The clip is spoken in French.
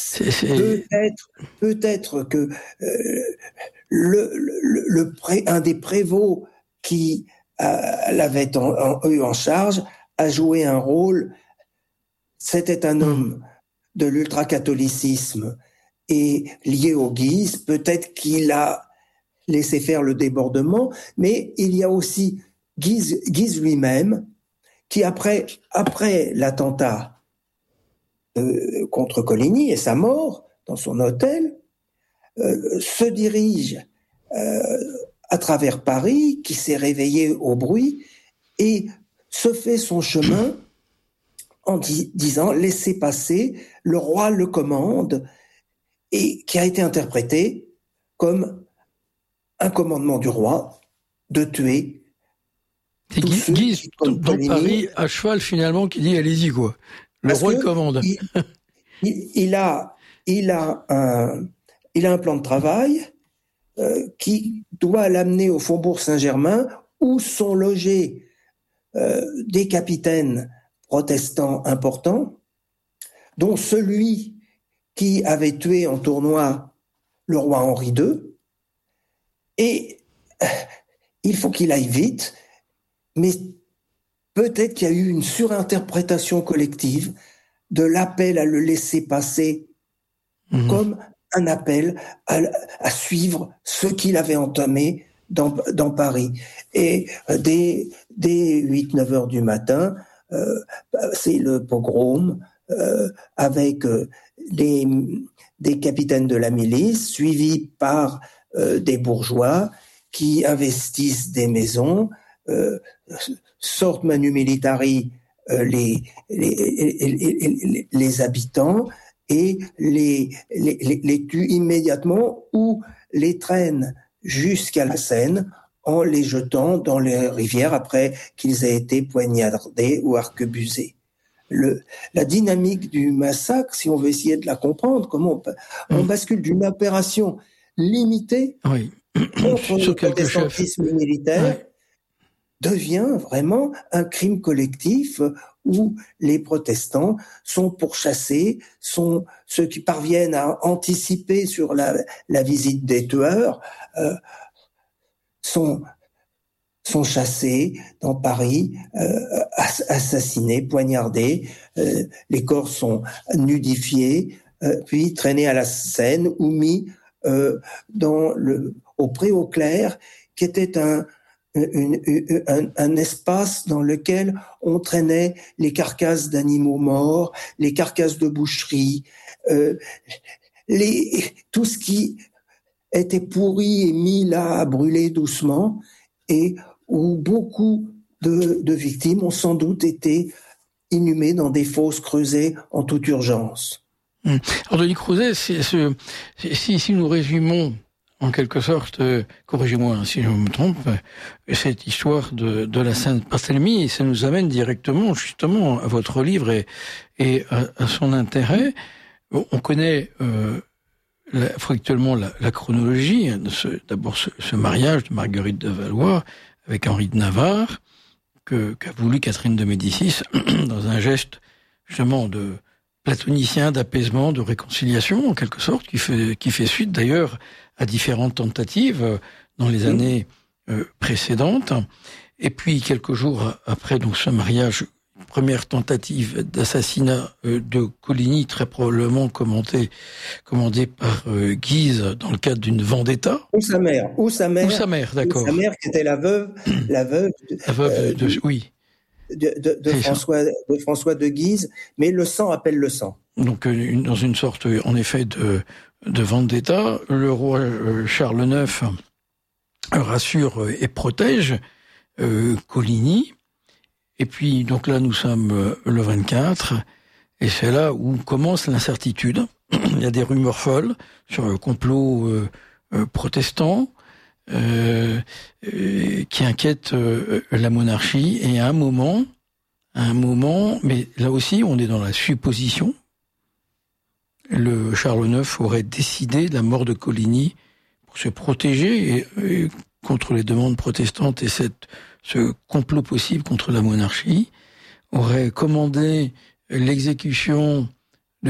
Peut-être que un des prévôts qui l'avait eu en charge a joué un rôle. C'était un homme de l'ultracatholicisme et lié aux Guises. Peut-être qu'il a laissé faire le débordement, mais il y a aussi Guise lui-même qui, après l'attentat contre Coligny et sa mort dans son hôtel, se dirige à travers Paris, qui s'est réveillé au bruit et se fait son chemin en disant « Laissez passer, le roi le commande », et qui a été interprété comme un commandement du roi de tuer. C'est Guise dans Paris à cheval finalement qui dit « Allez-y quoi, le roi le commande ». Il a un plan de travail qui doit l'amener au Faubourg Saint-Germain, où sont logés des capitaines protestants importants, dont celui qui avait tué en tournoi le roi Henri II. Et il faut qu'il aille vite, mais peut-être qu'il y a eu une surinterprétation collective de l'appel à le laisser passer comme un appel à suivre ce qu'il avait entamé dans Paris. Et dès 8-9 heures du matin, c'est le pogrom avec des capitaines de la milice, suivis par des bourgeois qui investissent des maisons, sortent manu militari les habitants et les tuent immédiatement ou les traînent jusqu'à la Seine en les jetant dans les rivières après qu'ils aient été poignardés ou arquebusés. La dynamique du massacre, si on veut essayer de la comprendre, comment on bascule d'une opération limitée contre le protestantisme militaire, devient vraiment un crime collectif où les protestants sont pourchassés, sont ceux qui parviennent à anticiper sur la visite des tueurs, sont chassés dans Paris, assassinés, poignardés, les corps sont nudifiés, puis traînés à la Seine ou mis au Pré-aux-Clercs, qui était un espace dans lequel on traînait les carcasses d'animaux morts, les carcasses de boucherie, tout ce qui était pourri et mis là à brûler doucement, et où beaucoup de victimes ont sans doute été inhumées dans des fosses creusées en toute urgence. Alors Denis Crouzet, si nous résumons en quelque sorte, corrigez-moi si je me trompe, cette histoire de la Sainte-Barthélemy, et ça nous amène directement justement à votre livre et à son intérêt. On connaît actuellement la chronologie, d'abord ce mariage de Marguerite de Valois avec Henri de Navarre, qu'a voulu Catherine de Médicis dans un geste justement de platonicien, d'apaisement, de réconciliation en quelque sorte, qui fait suite d'ailleurs à différentes tentatives dans les années précédentes. Et puis quelques jours après donc ce mariage, première tentative d'assassinat de Coligny, très probablement commandée par Guise dans le cadre d'une vendetta. Ou sa mère, d'accord. Sa mère qui était la veuve de François de Guise, mais le sang appelle le sang. Donc dans une sorte en effet de vendetta, le roi Charles IX rassure et protège Coligny. Et puis, donc là, nous sommes le 24, et c'est là où commence l'incertitude. Il y a des rumeurs folles sur le complot protestant qui inquiète la monarchie. Et à un moment, mais là aussi, on est dans la supposition, le Charles IX aurait décidé de la mort de Coligny pour se protéger et contre les demandes protestantes et ce complot possible contre la monarchie, aurait commandé l'exécution